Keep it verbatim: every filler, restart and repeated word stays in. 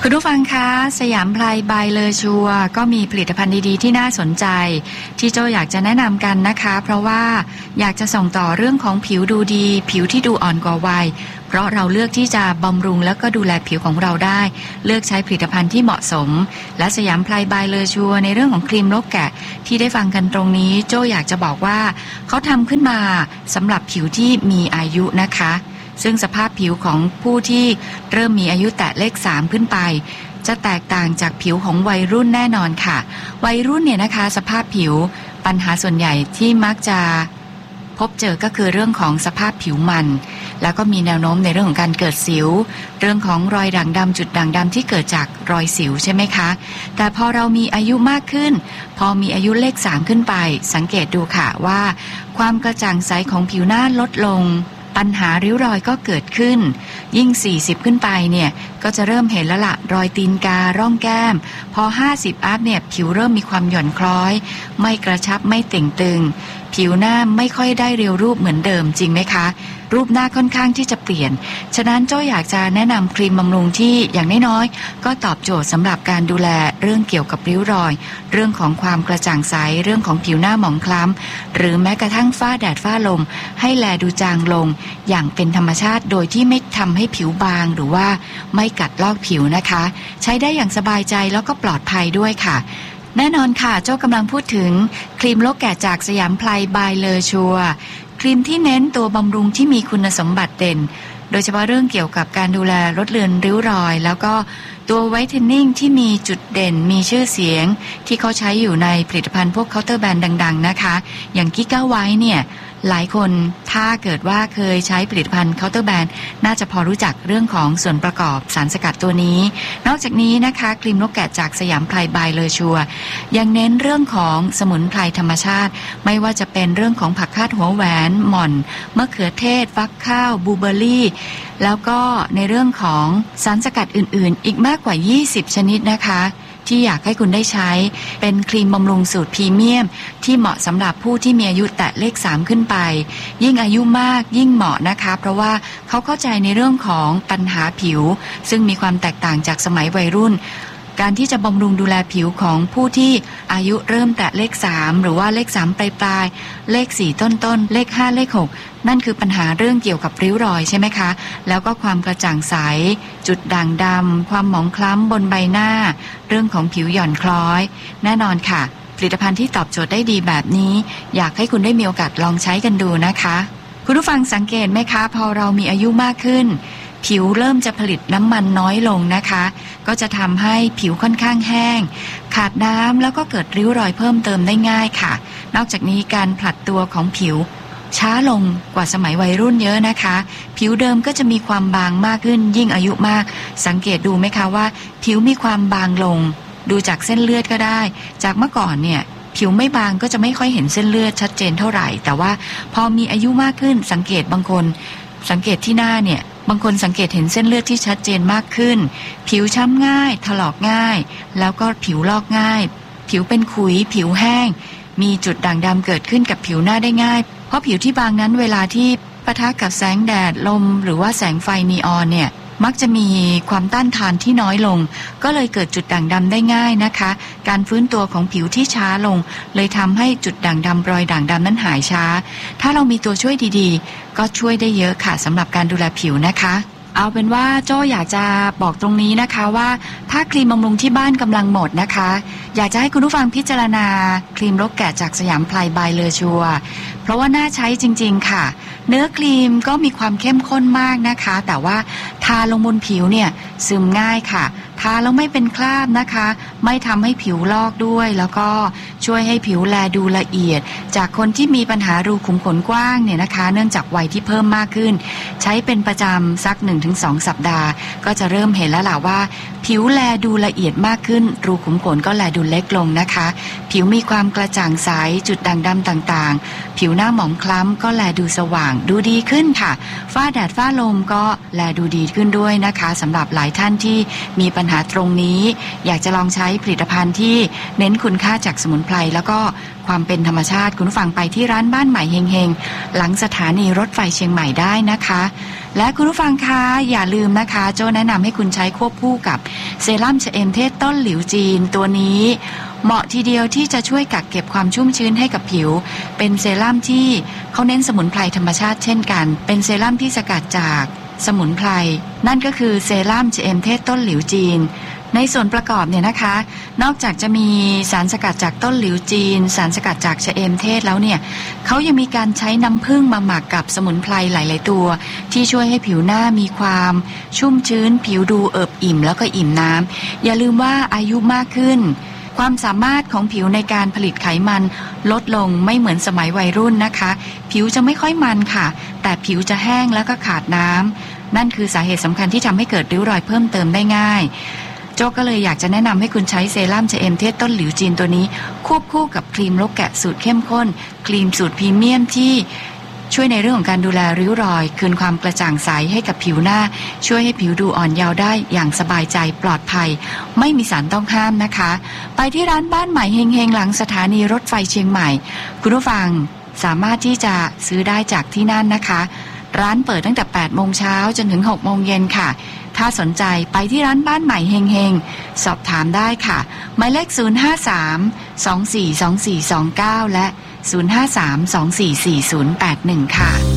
คุณผู้ฟังคะสยามไพรบายเลอชัวก็มีผลิตภัณฑ์ดีๆที่น่าสนใจที่โจอยากจะแนะนำกันนะคะเพราะว่าอยากจะส่งต่อเรื่องของผิวดูดีผิวที่ดูอ่อนกว่าวัยเพราะเราเลือกที่จะบำรุงแล้วก็ดูแลผิวของเราได้เลือกใช้ผลิตภัณฑ์ที่เหมาะสมและสยามไพรบายเลอชัวในเรื่องของครีมลกแกะที่ได้ฟังกันตรงนี้โจอยากจะบอกว่าเขาทำขึ้นมาสำหรับผิวที่มีอายุนะคะซึ่งสภาพผิวของผู้ที่เริ่มมีอายุแตะเลขสามขึ้นไปจะแตกต่างจากผิวของวัยรุ่นแน่นอนค่ะวัยรุ่นเนี่ยนะคะสภาพผิวปัญหาส่วนใหญ่ที่มักจะพบเจอก็คือเรื่องของสภาพผิวมันแล้วก็มีแนวโน้มในเรื่องของการเกิดสิวเรื่องของรอยด่างดำจุดด่างดำที่เกิดจากรอยสิวใช่ไหมคะแต่พอเรามีอายุมากขึ้นพอมีอายุเลขสามขึ้นไปสังเกตดูค่ะว่าความกระจ่างใสของผิวหน้าลดลงปัญหาริ้วรอยก็เกิดขึ้นยิ่งสี่สิบขึ้นไปเนี่ยก็จะเริ่มเห็นแล้วล่ะรอยตีนการ่องแก้มพอห้าสิบอัพเนี่ยผิวเริ่มมีความหย่อนคล้อยไม่กระชับไม่เต่งตึงผิวหน้าไม่ค่อยได้เรียวรูปเหมือนเดิมจริงไหมคะรูปหน้าค่อนข้างที่จะเปลี่ยนฉะนั้นโจ้อยากจะแนะนำครีมบำรุงที่อย่างน้อยๆก็ตอบโจทย์สำหรับการดูแลเรื่องเกี่ยวกับริ้วรอยเรื่องของความกระจ่างใสเรื่องของผิวหน้าหมองคล้ำหรือแม้กระทั่งฝ้าแดดฝ้าลมให้แลดูจางลงอย่างเป็นธรรมชาติโดยที่ไม่ทำให้ผิวบางหรือว่าไม่กัดลอกผิวนะคะใช้ได้อย่างสบายใจแล้วก็ปลอดภัยด้วยค่ะแน่นอนค่ะโจ้กำลังพูดถึงครีมลกแกะจากสยามไพรบายเลอชัวครีมที่เน้นตัวบำรุงที่มีคุณสมบัติเด่นโดยเฉพาะเรื่องเกี่ยวกับการดูแลลดเลือนริ้วรอยแล้วก็ตัวไวท์เทนนิ่งที่มีจุดเด่นมีชื่อเสียงที่เขาใช้อยู่ในผลิตภัณฑ์พวกเคาน์เตอร์แบรนด์ดังๆนะคะอย่างกิก้าไวท์เนี่ยหลายคนถ้าเกิดว่าเคยใช้ผลิตภัณฑ์เคาน์เตอร์แบรนด์น่าจะพอรู้จักเรื่องของส่วนประกอบสารสกัดตัวนี้นอกจากนี้นะคะครีมนกแกะจากสยามไพรบายเลอชัวยังเน้นเรื่องของสมุนไพรธรรมชาติไม่ว่าจะเป็นเรื่องของผักคาดหัวแหวนหม่อนมะเขือเทศฟักข้าวบลูเบอร์รี่แล้วก็ในเรื่องของสารสกัดอื่นๆอีกมากกว่ายี่สิบชนิดนะคะที่อยากให้คุณได้ใช้เป็นครีมบำรุงสูตรพรีเมียมที่เหมาะสำหรับผู้ที่มีอายุแตะเลขสามขึ้นไปยิ่งอายุมากยิ่งเหมาะนะคะเพราะว่าเขาเข้าใจในเรื่องของปัญหาผิวซึ่งมีความแตกต่างจากสมัยวัยรุ่นการที่จะบำรุงดูแลผิวของผู้ที่อายุเริ่มแตะเลขสามหรือว่าเลขสามปลายๆเลขสี่ต้นๆเลขห้าเลขหกนั่นคือปัญหาเรื่องเกี่ยวกับริ้วรอยใช่ไหมคะแล้วก็ความกระจ่างใสจุดด่างดำความหมองคล้ำบนใบหน้าเรื่องของผิวหย่อนคล้อยแน่นอนค่ะผลิตภัณฑ์ที่ตอบโจทย์ได้ดีแบบนี้อยากให้คุณได้มีโอกาสลองใช้กันดูนะคะคุณผู้ฟังสังเกตไหมคะพอเรามีอายุมากขึ้นผิวเริ่มจะผลิตน้ำมันน้อยลงนะคะก็จะทำให้ผิวค่อนข้างแห้งขาดน้ำแล้วก็เกิดริ้วรอยเพิ่มเติมได้ง่ายค่ะนอกจากนี้การผลัดตัวของผิวช้าลงกว่าสมัยวัยรุ่นเยอะนะคะผิวเดิมก็จะมีความบางมากขึ้นยิ่งอายุมากสังเกตดูไหมคะว่าผิวมีความบางลงดูจากเส้นเลือดก็ได้จากเมื่อก่อนเนี่ยผิวไม่บางก็จะไม่ค่อยเห็นเส้นเลือดชัดเจนเท่าไหร่แต่ว่าพอมีอายุมากขึ้นสังเกตบางคนสังเกตที่หน้าเนี่ยบางคนสังเกตเห็นเส้นเลือดที่ชัดเจนมากขึ้นผิวช้ำง่ายถลอกง่ายแล้วก็ผิวลอกง่ายผิวเป็นขุยผิวแห้งมีจุดด่างดำเกิดขึ้นกับผิวหน้าได้ง่ายเพราะผิวที่บางนั้นเวลาที่ปะทะกับแสงแดดลมหรือว่าแสงไฟนีออนเนี่ยมักจะมีความต้านทานที่น้อยลงก็เลยเกิดจุดด่างดำได้ง่ายนะคะการฟื้นตัวของผิวที่ช้าลงเลยทำให้จุดด่างดำรอยด่างดำนั้นหายช้าถ้าเรามีตัวช่วยดีๆก็ช่วยได้เยอะค่ะสำหรับการดูแลผิวนะคะเอาเป็นว่าโจ้อยากจะบอกตรงนี้นะคะว่าถ้าครีมบำรุงที่บ้านกำลังหมดนะคะอยากจะให้คุณผู้ฟังพิจารณาครีมลกแกะจากสยามไพรบายเลอชัวเพราะว่าน่าใช้จริงๆค่ะเนื้อครีมก็มีความเข้มข้นมากนะคะแต่ว่าทาลงบนผิวเนี่ยซึมง่ายค่ะทาแล้วไม่เป็นคราบนะคะไม่ทำให้ผิวลอกด้วยแล้วก็ช่วยให้ผิวแลดูละเอียดจากคนที่มีปัญหารูขุมขนกว้างเนี่ยนะคะเนื่องจากวัยที่เพิ่มมากขึ้นใช้เป็นประจำสัก หนึ่งถึงสอง สัปดาห์ก็จะเริ่มเห็นแล้วล่ะว่าผิวแลดูละเอียดมากขึ้นรูขุมขนก็แลดูเล็กลงนะคะผิวมีความกระจ่างใสจุดด่างดำต่างๆผิวหน้าหมองคล้ำก็แลดูสว่างดูดีขึ้นค่ะฝ้าแดดฝ้าลมก็แลดูดีขึ้นด้วยนะคะสำหรับหลายท่านที่มีปัญหาตรงนี้อยากจะลองใช้ผลิตภัณฑ์ที่เน้นคุณค่าจากสมุนไพรแล้วก็ความเป็นธรรมชาติคุณผู้ฟังไปที่ร้านบ้านใหม่เฮงๆหลังสถานีรถไฟเชียงใหม่ได้นะคะและคุณผู้ฟังคะอย่าลืมนะคะโจ้แนะนำให้คุณใช้ควบคู่กับเซรั่มชะเอมเทศต้นหลิวจีนตัวนี้เหมาะทีเดียวที่จะช่วยกักเก็บความชุ่มชื้นให้กับผิวเป็นเซรั่มที่เขาเน้นสมุนไพรธรรมชาติเช่นกันเป็นเซรั่มที่สกัดจากสมุนไพรนั่นก็คือเซรั่มชะเอมเทศต้นหลิวจีนในส่วนประกอบเนี่ยนะคะนอกจากจะมีสารสกัดจากต้นหลิวจีนสารสกัดจากชะเอมเทศแล้วเนี่ยเขายังมีการใช้น้ำผึ้งมาหมักกับสมุนไพรหลายๆตัวที่ช่วยให้ผิวหน้ามีความชุ่มชื้นผิวดูเอิบอิ่มแล้วก็อิ่มน้ำอย่าลืมว่าอายุมากขึ้นความสามารถของผิวในการผลิตไขมันลดลงไม่เหมือนสมัยวัยรุ่นนะคะผิวจะไม่ค่อยมันค่ะแต่ผิวจะแห้งแล้วก็ขาดน้ำนั่นคือสาเหตุสำคัญที่ทำให้เกิดริ้วรอยเพิ่มเติมได้ง่ายโจ้ก็เลยอยากจะแนะนำให้คุณใช้เซรั่มชะเอมเทศต้นหลิวจีนตัวนี้ควบคู่กับครีมลกแกะสูตรเข้มข้นครีมสูตรพรีเมียมที่ช่วยในเรื่องของการดูแลริ้วรอยคืนความกระจ่างใสให้กับผิวหน้าช่วยให้ผิวดูอ่อนเยาว์ได้อย่างสบายใจปลอดภัยไม่มีสารต้องห้ามนะคะไปที่ร้านบ้านใหม่เฮงๆหลังสถานีรถไฟเชียงใหม่คุณผู้ฟังสามารถที่จะซื้อได้จากที่นั่นนะคะร้านเปิดตั้งแต่แปดโมงเช้าจนถึงหกโมงเย็นค่ะถ้าสนใจไปที่ร้านบ้านใหม่เฮงๆสอบถามได้ค่ะหมายเลขศูนย์ ห้า สาม สอง สี่ สอง สี่ สอง เก้าและศูนย์ ห้า สาม สอง สี่ สี่ ศูนย์ แปด หนึ่งค่ะ